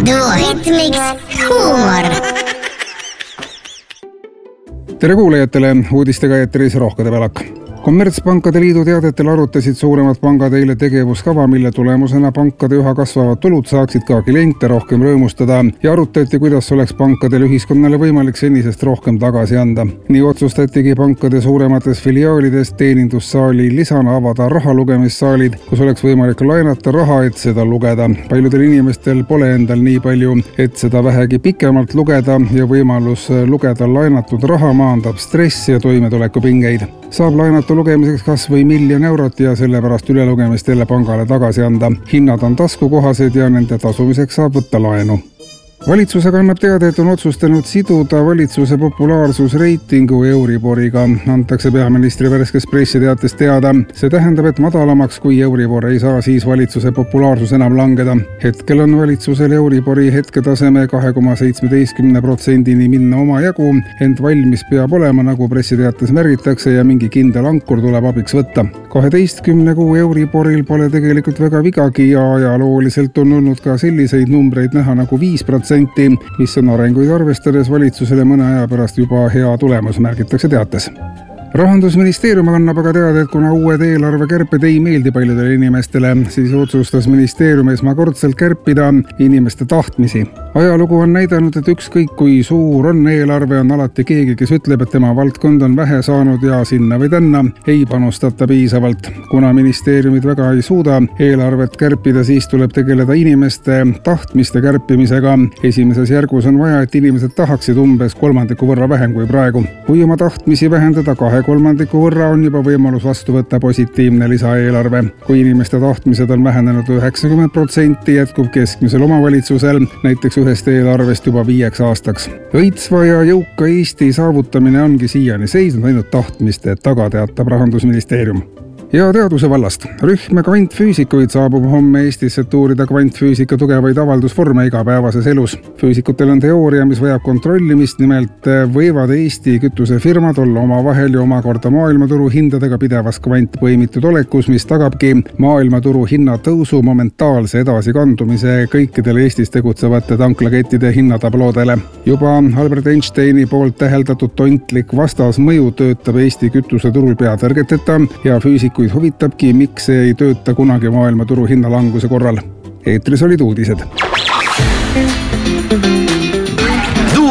Duoritmiks huumor. Tere kuulajatele, uudistega eetris Rohkede Velak. Kommertspankade liidu teadetel arutasid suuremad pangad eile tegevuskava, mille tulemusena pankade üha kasvavad tulud saaksid ka kliente rohkem rõõmustada ja arutati, kuidas oleks pankadel ühiskonnale võimalik senisest rohkem tagasi anda. Nii otsustatigi pankade suuremates filiaalides teenindussaali lisana avada rahalugemissaalid, kus oleks võimalik laenata raha, et seda lugeda. Paljudel inimestel pole endal nii palju, et seda vähegi pikemalt lugeda ja võimalus lugeda laenatud raha maandab stressi ja toimetulekupingeid. Saab laenata lugemiseks kas või 1 000 000 eurot ja sellepärast ülelugemist jälle pangale tagasi anda. Hinnad on taskukohased ja nende tasumiseks saab võtta laenu. Valitsusega annab teada, et on otsustanud siduda valitsuse populaarsusreitingu Euriboriga. Antakse peaministri värskes pressiteates teada. See tähendab, et madalamaks kui Euribor ei saa siis valitsuse populaarsus enam langeda. Hetkel on valitsusel Euribori hetketaseme 2,17%-ni minna oma jagu, ent valmis peab olema, nagu pressiteates märgitakse, ja mingi kindel ankur tuleb abiks võtta. 12 kuu Euriboril pole tegelikult väga vigagi ja ajalooliselt on olnud ka selliseid numbreid näha nagu 5%, mis on arenguid arvestades valitsusele mõne aja pärast juba hea tulemus, märgitakse teates. Rahandusministeerium annab aga teada, et kuna uued eelarvekärped ei meeldi paljudele inimestele, siis otsustas ministeerium esmakordselt kärpida inimeste tahtmisi. Ajalugu on näidanud, et ükskõik kui suur on eelarve, on alati keegi, kes ütleb, et tema valdkond on vähe saanud ja sinna või tänna ei panustata piisavalt. Kuna ministeeriumid väga ei suuda eelarvet kärpida, siis tuleb tegeleda inimeste tahtmiste kärpimisega. Esimeses järgus on vaja, et inimesed tahaksid umbes 1/3 võrra vähem kui praegu. Kui oma tahtmisi vähendada 2/3 võrra, on juba võimalus vastu võtta positiivne lisaeelarve. Kui inimeste tahtmised on vähenenud 90%, jätkub keskmisel omavalitsusel näiteks ühest eelarvest juba 5 aastaks. Õitsva ja jõuka Eesti saavutamine ongi siiani seisnud ainult tahtmiste taga, teatab Rahandusministeerium. Ja teaduse vallast. Rühm kvantfüüsikuid saabub homme Eestisse, et uurida kvantfüüsika tugevaid avaldusvorme igapäevases elus. Füüsikutel on teooria, mis vajab kontrollimist, nimelt võivad Eesti kütusefirmad olla omavahel ja omakorda maailmaturu hindadega pidevas kvantpõimitud olekus, mis tagabki maailmaturu hinnatõusu momentaalse edasikandumise kõikidele Eestis tegutsevate tanklakettide hinnatabloodele. Juba Albert Einsteini poolt täheldatud tontlik vastasmõju töötab Eesti kütuseturul peatõrgeteta ja füüsikuid huvitabki, miks see ei tööta kunagi maailmaturu hinnalanguse korral. Eetris olid uudised.